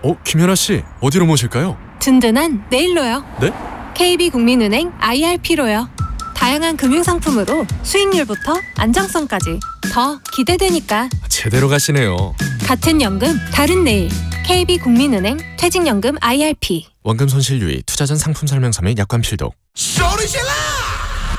김연아 씨, 어디로 모실까요? 든든한 내일로요. 네? KB국민은행 IRP로요. 다양한 금융상품으로 수익률부터 안정성까지 더 기대되니까. 제대로 가시네요. 같은 연금, 다른 내일. KB국민은행 퇴직연금 IRP. 원금 손실 유의, 투자 전 상품 설명서 및 약관 필독. 소리 질러!